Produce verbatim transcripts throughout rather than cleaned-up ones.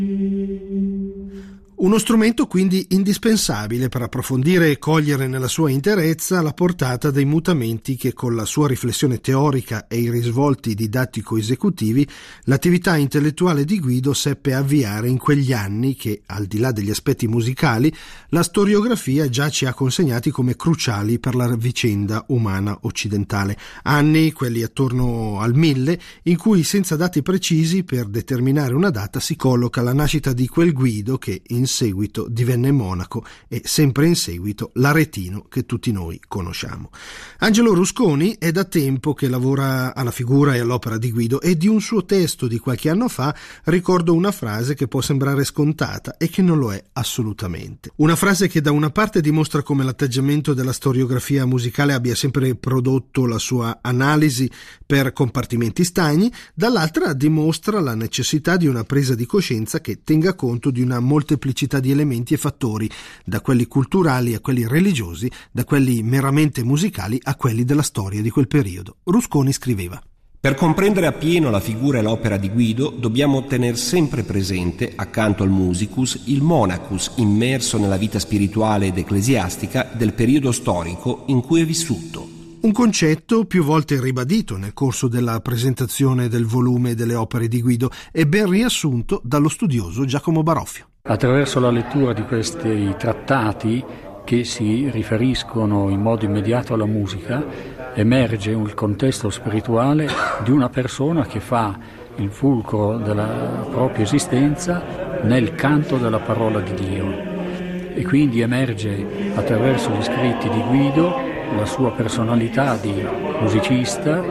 Uno strumento quindi indispensabile per approfondire e cogliere nella sua interezza la portata dei mutamenti che con la sua riflessione teorica e i risvolti didattico-esecutivi l'attività intellettuale di Guido seppe avviare in quegli anni che, al di là degli aspetti musicali, la storiografia già ci ha consegnati come cruciali per la vicenda umana occidentale. Anni, quelli attorno al mille, in cui senza dati precisi per determinare una data si colloca la nascita di quel Guido che in seguito divenne monaco e sempre in seguito l'aretino che tutti noi conosciamo. Angelo Rusconi è da tempo che lavora alla figura e all'opera di Guido e di un suo testo di qualche anno fa ricordo una frase che può sembrare scontata e che non lo è assolutamente. Una frase che da una parte dimostra come l'atteggiamento della storiografia musicale abbia sempre prodotto la sua analisi per compartimenti stagni, dall'altra dimostra la necessità di una presa di coscienza che tenga conto di una molteplicità di elementi e fattori, da quelli culturali a quelli religiosi, da quelli meramente musicali a quelli della storia di quel periodo. Rusconi scriveva: Per comprendere appieno la figura e l'opera di Guido dobbiamo tener sempre presente, accanto al musicus, il monacus immerso nella vita spirituale ed ecclesiastica del periodo storico in cui è vissuto. Un concetto più volte ribadito nel corso della presentazione del volume delle opere di Guido e ben riassunto dallo studioso Giacomo Baroffio. Attraverso la lettura di questi trattati che si riferiscono in modo immediato alla musica emerge il contesto spirituale di una persona che fa il fulcro della propria esistenza nel canto della parola di Dio, e quindi emerge attraverso gli scritti di Guido la sua personalità di musicista,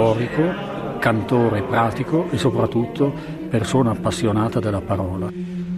teorico, cantore pratico e soprattutto persona appassionata della parola.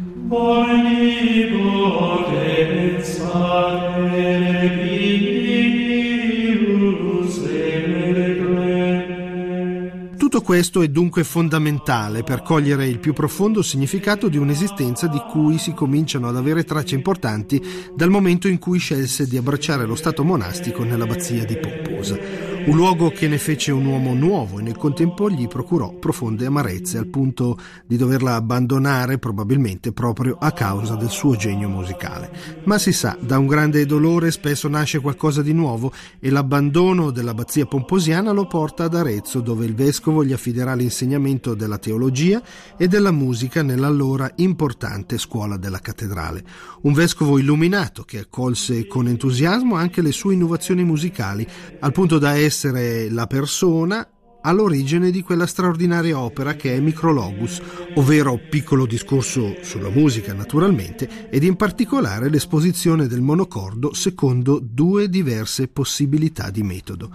Tutto questo è dunque fondamentale per cogliere il più profondo significato di un'esistenza di cui si cominciano ad avere tracce importanti dal momento in cui scelse di abbracciare lo stato monastico nell'abbazia di Pomposa. Un luogo che ne fece un uomo nuovo e nel contempo gli procurò profonde amarezze al punto di doverla abbandonare probabilmente proprio a causa del suo genio musicale. Ma si sa, da un grande dolore spesso nasce qualcosa di nuovo e l'abbandono dell'abbazia pomposiana lo porta ad Arezzo, dove il vescovo gli affiderà l'insegnamento della teologia e della musica nell'allora importante scuola della cattedrale. Un vescovo illuminato che accolse con entusiasmo anche le sue innovazioni musicali, al punto da essere la persona all'origine di quella straordinaria opera che è Micrologus, ovvero piccolo discorso sulla musica naturalmente, ed in particolare l'esposizione del monocordo secondo due diverse possibilità di metodo.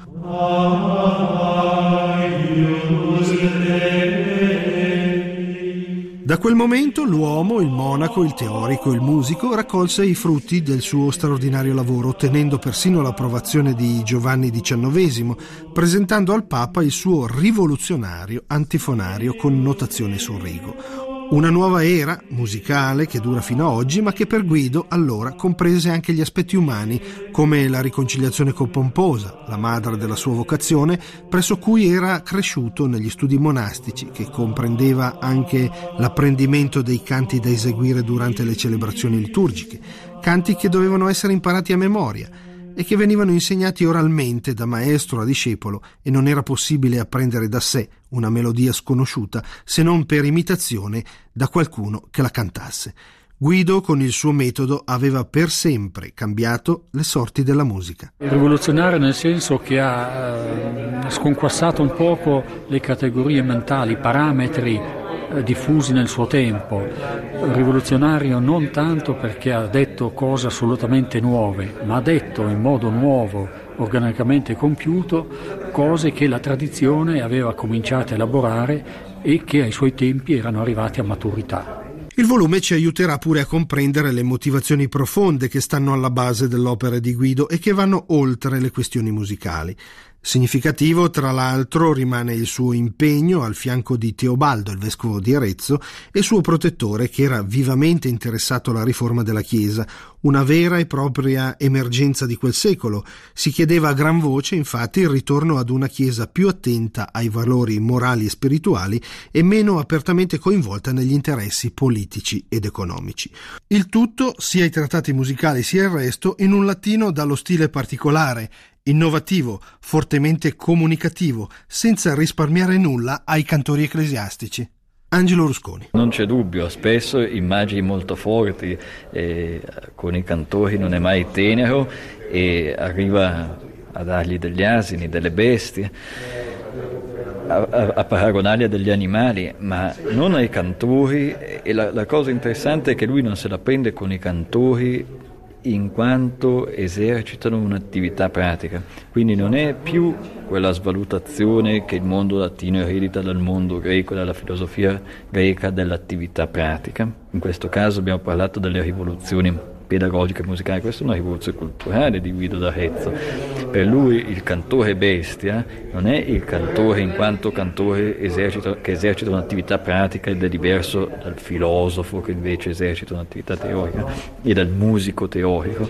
Da quel momento l'uomo, il monaco, il teorico, il musico raccolse i frutti del suo straordinario lavoro, ottenendo persino l'approvazione di Giovanni diciannovesimo, presentando al Papa il suo rivoluzionario antifonario con notazione sul rigo. Una nuova era musicale che dura fino a oggi, ma che per Guido allora comprese anche gli aspetti umani, come la riconciliazione con Pomposa, la madre della sua vocazione, presso cui era cresciuto negli studi monastici, che comprendeva anche l'apprendimento dei canti da eseguire durante le celebrazioni liturgiche, canti che dovevano essere imparati a memoria e che venivano insegnati oralmente da maestro a discepolo, e non era possibile apprendere da sé una melodia sconosciuta se non per imitazione da qualcuno che la cantasse. Guido con il suo metodo aveva per sempre cambiato le sorti della musica. Rivoluzionario nel senso che ha eh, sconquassato un poco le categorie mentali, i parametri eh, diffusi nel suo tempo. Rivoluzionario non tanto perché ha detto cose assolutamente nuove, ma ha detto in modo nuovo, organicamente compiuto, cose che la tradizione aveva cominciato a elaborare e che ai suoi tempi erano arrivate a maturità. Il volume ci aiuterà pure a comprendere le motivazioni profonde che stanno alla base dell'opera di Guido e che vanno oltre le questioni musicali. Significativo, tra l'altro, rimane il suo impegno al fianco di Teobaldo, il vescovo di Arezzo, e suo protettore, che era vivamente interessato alla riforma della Chiesa, una vera e propria emergenza di quel secolo. Si chiedeva a gran voce, infatti, il ritorno ad una Chiesa più attenta ai valori morali e spirituali e meno apertamente coinvolta negli interessi politici ed economici. Il tutto, sia i trattati musicali sia il resto, in un latino dallo stile particolare, innovativo, fortemente comunicativo, senza risparmiare nulla ai cantori ecclesiastici. Angelo Rusconi. Non c'è dubbio, spesso immagini molto forti, eh, con i cantori non è mai tenero e arriva a dargli degli asini, delle bestie, a, a, a paragonarli a degli animali, ma non ai cantori. E la, la cosa interessante è che lui non se la prende con i cantori in quanto esercitano un'attività pratica, quindi non è più quella svalutazione che il mondo latino eredita dal mondo greco, dalla filosofia greca dell'attività pratica. In questo caso abbiamo parlato delle rivoluzioni pedagogiche e musicali, questa è una rivoluzione culturale di Guido d'Arezzo. Per lui il cantore bestia non è il cantore in quanto cantore esercita, che esercita un'attività pratica ed è diverso dal filosofo che invece esercita un'attività teorica e dal musico teorico.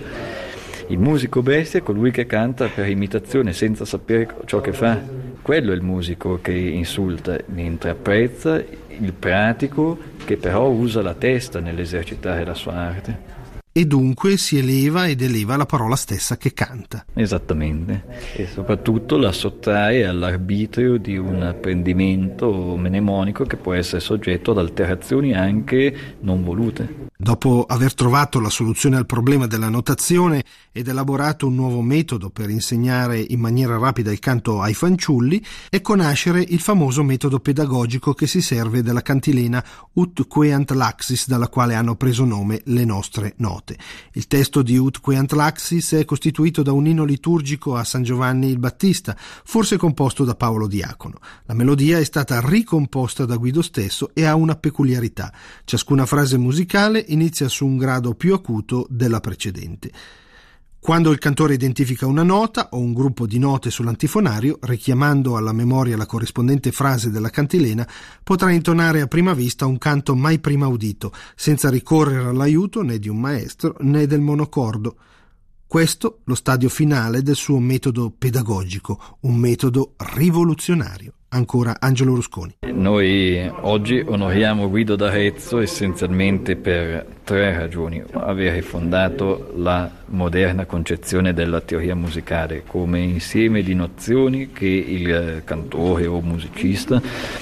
Il musico bestia è colui che canta per imitazione senza sapere ciò che fa. Quello è il musico che insulta, mentre apprezza il pratico che però usa la testa nell'esercitare la sua arte. E dunque si eleva ed eleva la parola stessa che canta. Esattamente, e soprattutto la sottrae all'arbitrio di un apprendimento mnemonico che può essere soggetto ad alterazioni anche non volute. Dopo aver trovato la soluzione al problema della notazione ed elaborato un nuovo metodo per insegnare in maniera rapida il canto ai fanciulli, ecco nascere il famoso metodo pedagogico che si serve della cantilena Ut queant laxis, dalla quale hanno preso nome le nostre note. Il testo di Ut queant laxis è costituito da un inno liturgico a San Giovanni il Battista, forse composto da Paolo Diacono. La melodia è stata ricomposta da Guido stesso e ha una peculiarità. Ciascuna frase musicale inizia su un grado più acuto della precedente. Quando il cantore identifica una nota o un gruppo di note sull'antifonario, richiamando alla memoria la corrispondente frase della cantilena, potrà intonare a prima vista un canto mai prima udito, senza ricorrere all'aiuto né di un maestro né del monocordo. Questo lo stadio finale del suo metodo pedagogico, un metodo rivoluzionario. Ancora Angelo Rusconi. Noi oggi onoriamo Guido d'Arezzo essenzialmente per tre ragioni: avere fondato la moderna concezione della teoria musicale come insieme di nozioni che il cantore o musicista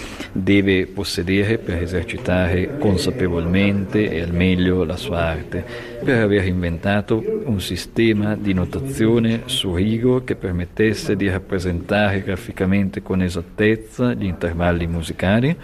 deve possedere per esercitare consapevolmente e al meglio la sua arte, per aver inventato un sistema di notazione su rigo che permettesse di rappresentare graficamente con esattezza gli intervalli musicali,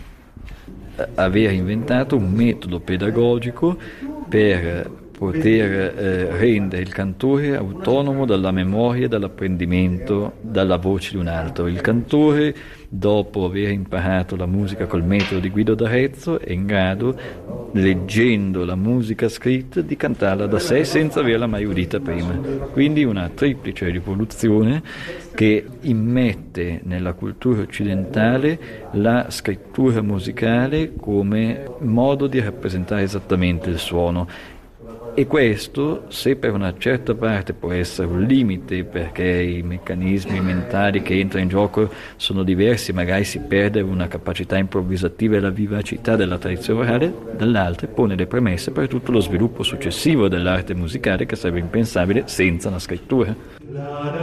aver inventato un metodo pedagogico per poter eh, rendere il cantore autonomo dalla memoria e dall'apprendimento dalla voce di un altro. Il cantore, dopo aver imparato la musica col metodo di Guido d'Arezzo, è in grado, leggendo la musica scritta, di cantarla da sé senza averla mai udita prima. Quindi una triplice rivoluzione che immette nella cultura occidentale la scrittura musicale come modo di rappresentare esattamente il suono. E questo, se per una certa parte può essere un limite perché i meccanismi mentali che entrano in gioco sono diversi, magari si perde una capacità improvvisativa e la vivacità della tradizione orale, dall'altra pone le premesse per tutto lo sviluppo successivo dell'arte musicale che sarebbe impensabile senza la scrittura.